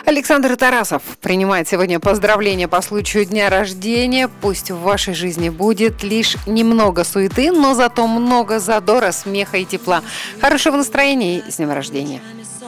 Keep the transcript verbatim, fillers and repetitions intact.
Александр Тарасов принимает сегодня поздравления по случаю дня рождения. Пусть в вашей жизни будет лишь немного суеты, но зато много задора, смеха и тепла. Хорошего настроения и с днем рождения!